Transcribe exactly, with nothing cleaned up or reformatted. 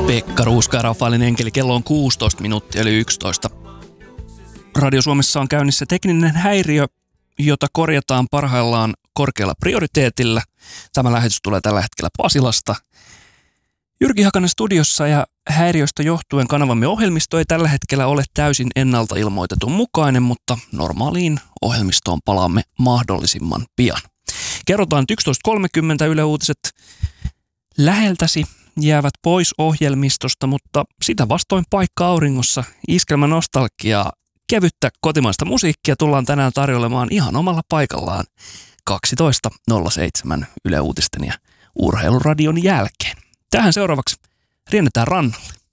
Pekka Ruuska ja Rafaelin enkeli. Kello on kuusitoista minuuttia eli yksitoista. Radio Suomessa on käynnissä tekninen häiriö, jota korjataan parhaillaan korkealla prioriteetillä. Tämä lähetys tulee tällä hetkellä Pasilasta. Jyrki Hakanen studiossa ja häiriöstä johtuen kanavamme ohjelmisto ei tällä hetkellä ole täysin ennalta ilmoitetun mukainen, mutta normaaliin ohjelmistoon palaamme mahdollisimman pian. Kerrotaan, että yksitoista kolmekymmentä Yle Uutiset läheltäsi jäävät pois ohjelmistosta, mutta sitä vastoin paikka auringossa, iskelmä nostalgiaa, kevyttä kotimaista musiikkia tullaan tänään tarjoilemaan ihan omalla paikallaan kaksitoista nolla seitsemän Yle Uutisten ja Urheiluradion jälkeen. Tähän seuraavaksi riennetään rannalle.